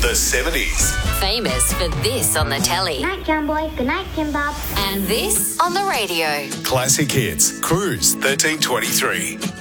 The 70s. Famous for this on the telly. Good night, John Boy. Good night, Tim Bob. And this on the radio. Classic hits. Cruise 1323.